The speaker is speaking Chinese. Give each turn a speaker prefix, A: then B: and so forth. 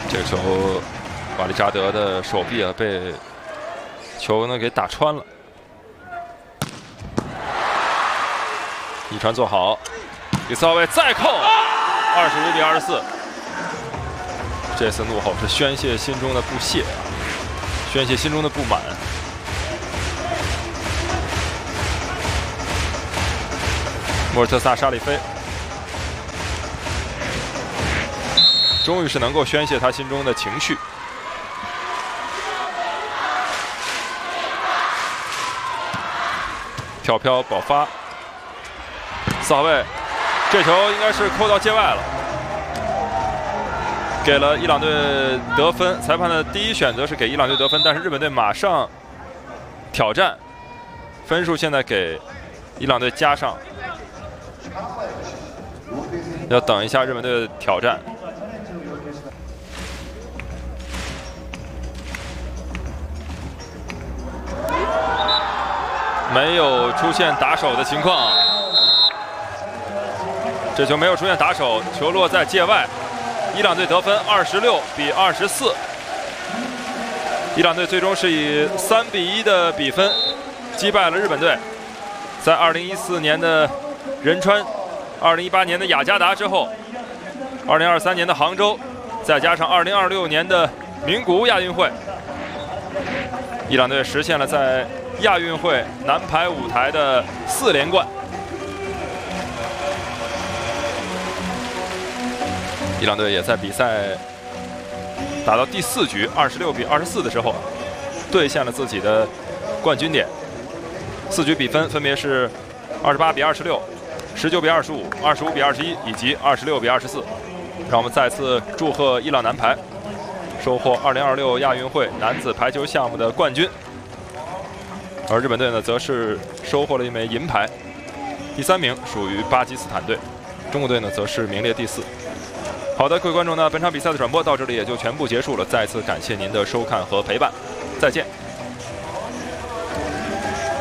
A: 这个球，瓦利扎德的手臂啊被球呢给打穿了。一传做好，第四号位再扣，25比24。这次怒吼是宣泄心中的不屑，宣泄心中的不满。莫尔特萨·沙里菲。 终于是能够宣泄他心中的情绪。跳飘保发，4号位，这球应该是扣到界外了，给了伊朗队得分。裁判的第一选择是给伊朗队得分，但是日本队马上挑战，分数现在给伊朗队加上，要等一下日本队的挑战。 没有出现打手的情况，这球没有出现打手，球落在界外，伊朗队得分26比24。伊朗队最终是以3比1的比分击败了日本队，在2014年的仁川、2018年的雅加达之后，2023年的杭州，再加上2026年的名古屋亚运会，伊朗队实现了在 亚运会男排舞台的4连冠。伊朗队也在比赛打到第4局26比24的时候，兑现了自己的冠军点。4局比分分别是28比26、19比25、25比21以及26比24。让我们再次祝贺伊朗男排收获2026亚运会男子排球项目的冠军。 而日本队呢，则是收获了一枚银牌，第3名属于巴基斯坦队，中国队呢则是名列第4。好的，各位观众呢，本场比赛的转播到这里也就全部结束了，再次感谢您的收看和陪伴，再见。